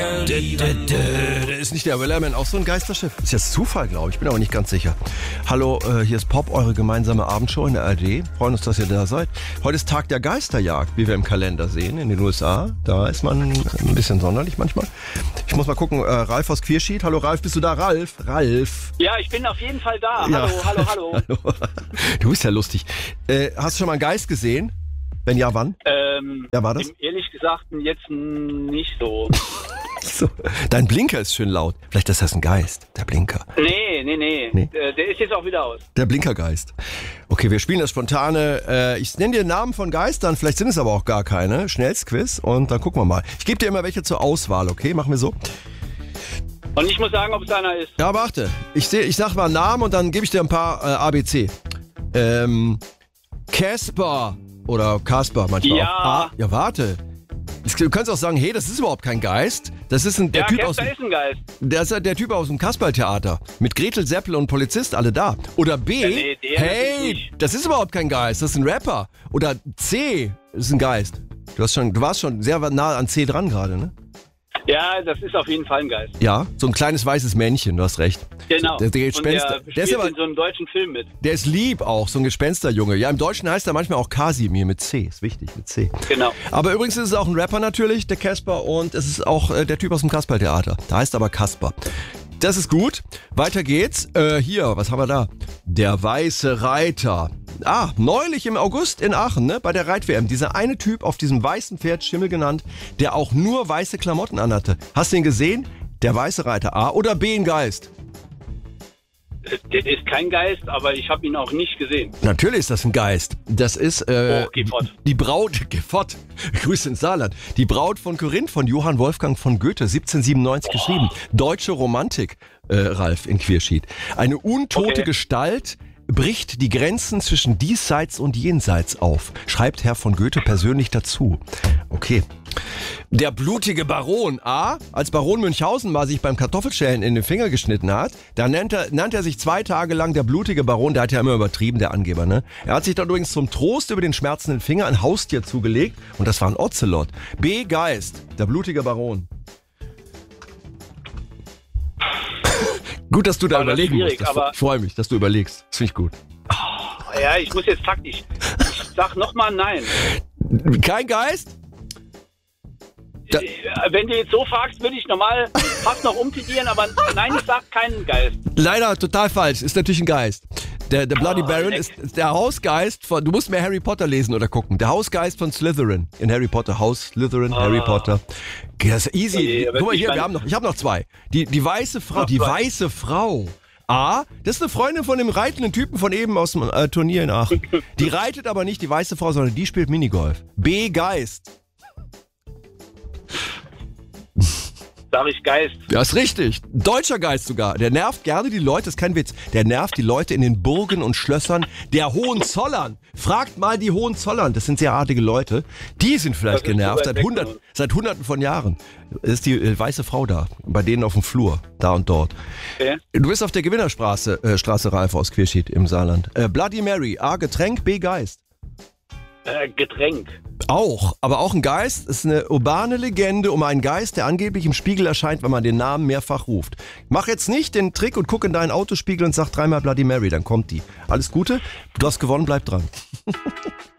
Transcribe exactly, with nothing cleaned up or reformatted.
Ist nicht der Wellerman auch so ein Geisterschiff? Ist jetzt Zufall, glaube ich. Bin aber nicht ganz sicher. Hallo, äh, hier ist Pop, eure gemeinsame Abendshow in der A R D. Freuen uns, dass ihr da seid. Heute ist Tag der Geisterjagd, wie wir im Kalender sehen, in den U S A. Da ist man ein bisschen sonderlich manchmal. Ich muss mal gucken, äh, Ralf aus Queerschied. Hallo Ralf, bist du da? Ralf? Ralf? Ja, ich bin auf jeden Fall da. Ja. Hallo, hallo, hallo. Hallo. Du bist ja lustig. Äh, hast du schon mal einen Geist gesehen? Wenn ja, wann? Ähm, Ja, war das? Ehrlich gesagt, jetzt nicht so. So. Dein Blinker ist schön laut. Vielleicht ist das ein Geist, der Blinker. Nee, nee, nee. Nee. Der, der ist jetzt auch wieder aus. Der Blinkergeist. Okay, wir spielen das spontane. Äh, ich nenne dir Namen von Geistern, vielleicht sind es aber auch gar keine. Schnellstquiz und dann gucken wir mal. Ich gebe dir immer welche zur Auswahl, okay? Machen wir so. Und ich muss sagen, ob es einer ist. Ja, warte. Ich, seh, ich sag mal einen Namen und dann gebe ich dir ein paar äh, A B C. Ähm, Casper oder Kasper manchmal Ja. auch. Ah, ja, warte. Du kannst auch sagen, hey, das ist überhaupt kein Geist. Das ist ein, der Ja, Typ aus Casper ist ein Geist. der, ist der Typ aus dem Kasperltheater. Mit Gretel Seppel und Polizist, alle da. Oder B, Ja, nee, der hey, natürlich nicht. das ist überhaupt kein Geist, das ist ein Rapper. Oder C, das ist ein Geist. Du, hast schon, du warst schon sehr nah an C dran gerade, ne? Ja, das ist auf jeden Fall ein Geist. Ja, so ein kleines weißes Männchen, du hast recht. Genau. Der, der, Und Gespenster, der, der, spielt ist aber, in so einem deutschen Film mit. der ist lieb auch, so ein Gespensterjunge. Ja, im Deutschen heißt er manchmal auch Kasimir mit C, ist wichtig, mit C. Genau. Aber übrigens ist es auch ein Rapper natürlich, der Casper, und es ist auch äh, der Typ aus dem Kasperltheater. Der heißt aber Kasper. Das ist gut. Weiter geht's. Äh, hier, was haben wir da? Der weiße Reiter. Ah, neulich im August in Aachen, ne, bei der Reit-W M. Dieser eine Typ auf diesem weißen Pferd, Schimmel genannt, der auch nur weiße Klamotten anhatte. Hast du ihn gesehen? Der weiße Reiter. A oder B, ein Geist? Der ist kein Geist, aber ich habe ihn auch nicht gesehen. Natürlich ist das ein Geist. Das ist äh, Oh, geh fort. die Braut, geh fort. Grüße ins Saarland. Die Braut von Korinth von Johann Wolfgang von Goethe, siebzehnhundertsiebenundneunzig oh. geschrieben. Deutsche Romantik, äh, Ralf in Queerschied. Eine untote Okay. Gestalt bricht die Grenzen zwischen diesseits und jenseits auf, schreibt Herr von Goethe persönlich dazu. Okay. Der blutige Baron A., als Baron Münchhausen mal sich beim Kartoffelschälen in den Finger geschnitten hat, da nannte er, nannte er sich zwei Tage lang der blutige Baron, der hat ja immer übertrieben, der Angeber, ne? Er hat sich dann übrigens zum Trost über den schmerzenden Finger ein Haustier zugelegt und das war ein Ozelot. B. Geist, der blutige Baron. Gut, dass du da War das überlegen schwierig, musst. Das, aber- ich freue mich, dass du überlegst. Das finde ich gut. Ja, ich muss jetzt taktisch. Ich sag nochmal nein. Kein Geist? Da- Äh, Wenn du jetzt so fragst, würde ich normal fast noch umtitieren, aber nein, ich sag keinen Geist. Leider total falsch. Ist natürlich ein Geist. Der, der Bloody Oh, Baron leck. ist, ist der Hausgeist von. Du musst mehr Harry Potter lesen oder gucken. Der Hausgeist von Slytherin in Harry Potter. Haus Slytherin, Harry Potter. Das ist easy. Okay, aber Guck mal ich hier, wir mein- haben noch. Ich habe noch zwei. Die die weiße Frau. Noch Die zwei. weiße Frau. A, das ist eine Freundin von dem reitenden Typen von eben aus dem äh, Turnier in Aachen. Die reitet aber nicht die weiße Frau, sondern die spielt Minigolf. B, Geist. Sag ich Geist. Ja, ist richtig. Deutscher Geist sogar. Der nervt gerne die Leute, ist kein Witz. Der nervt die Leute in den Burgen und Schlössern der Hohenzollern. Fragt mal die Hohenzollern, das sind sehr artige Leute. Die sind vielleicht Das ist genervt zu weit seit, weg hundert, von uns. seit hunderten von Jahren. Ist die äh, weiße Frau da, bei denen auf dem Flur, da und dort. Okay. Du bist auf der Gewinnerstraße, äh, Straße Ralf aus Queerschied im Saarland. Äh, Bloody Mary, A, Getränk, B, Geist. Äh, Getränk. Auch, aber auch ein Geist ist eine urbane Legende um einen Geist, der angeblich im Spiegel erscheint, wenn man den Namen mehrfach ruft. Mach jetzt nicht den Trick und guck in deinen Autospiegel und sag dreimal Bloody Mary, dann kommt die. Alles Gute, du hast gewonnen, bleib dran.